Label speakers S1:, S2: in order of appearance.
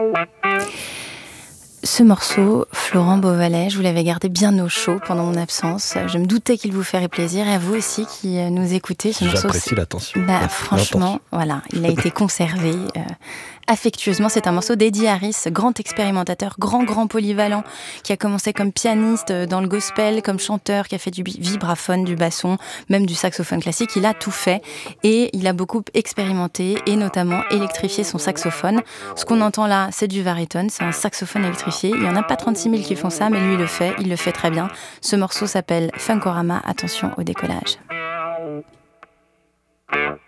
S1: Ce morceau, Florent Beauvalet, je vous l'avais gardé bien au chaud pendant mon absence. Je me doutais qu'il vous ferait plaisir, et à vous aussi qui nous écoutez. Ce morceau,
S2: j'apprécie l'attention.
S1: Franchement, voilà, il a été conservé affectueusement. C'est un morceau d'Eddie Harris, grand expérimentateur, grand polyvalent, qui a commencé comme pianiste dans le gospel, comme chanteur, qui a fait du vibraphone, du basson, même du saxophone classique. Il a tout fait et il a beaucoup expérimenté et notamment électrifié son saxophone. Ce qu'on entend là, c'est du baryton, c'est un saxophone électrifié. Il n'y en a pas 36 000 qui font ça, mais lui il le fait très bien. Ce morceau s'appelle Funkorama. Attention au décollage.